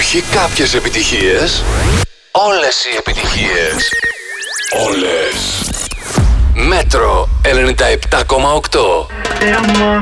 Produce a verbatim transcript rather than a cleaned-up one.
Όχι κάποιες επιτυχίες, όλες οι επιτυχίες. Όλες. Μέτρο ενενήντα επτά κόμμα οκτώ. Te amo,